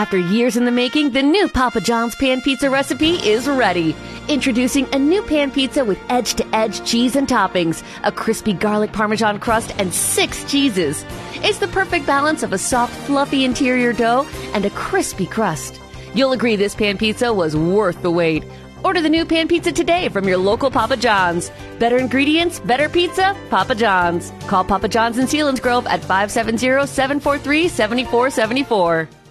After years in the making, the new Papa John's Pan Pizza recipe is ready. Introducing a new pan pizza with edge-to-edge cheese and toppings, a crispy garlic parmesan crust, and 6 cheeses. It's the perfect balance of a soft, fluffy interior dough and a crispy crust. You'll agree this pan pizza was worth the wait. Order the new pan pizza today from your local Papa John's. Better ingredients, better pizza, Papa John's. Call Papa John's in Selinsgrove at 570-743-7474.